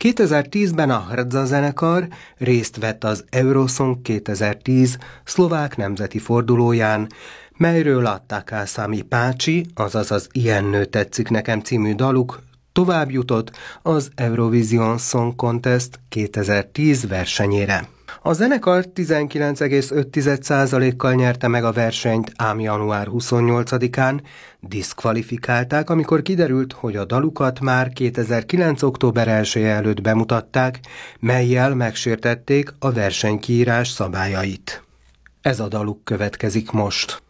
2010-ben a Hrdza zenekar részt vett az Eurosong 2010 szlovák nemzeti fordulóján, melyről a Takászámi Pácsi, azaz az Ilyen nő tetszik nekem című daluk tovább jutott az Eurovision Song Contest 2010 versenyére. A zenekar 19,5%-kal nyerte meg a versenyt, ám január 28-án diszkvalifikálták, amikor kiderült, hogy a dalukat már 2009. október 1 előtt bemutatták, mellyel megsértették a versenykiírás szabályait. Ez a daluk következik most.